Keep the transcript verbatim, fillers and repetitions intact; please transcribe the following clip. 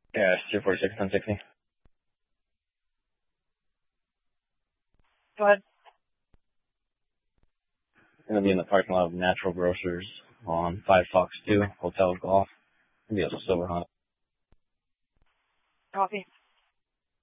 Yeah, it's two forty-six, ten sixty. Go ahead. Gonna be in the parking lot of Natural Grocers on five Fox two, Hotel Golf. Gonna be a silver hunt. Copy.